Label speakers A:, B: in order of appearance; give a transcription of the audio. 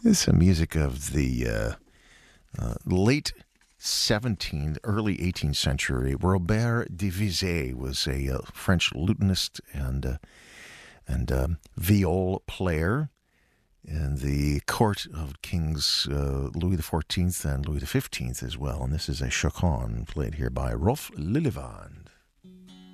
A: This is some music of the late 17th, early 18th century. Robert Divisé was a French lutenist and viol player in the court of Kings Louis XIV and Louis XV as well. And this is a chaconne played here by Rolf Lillevand.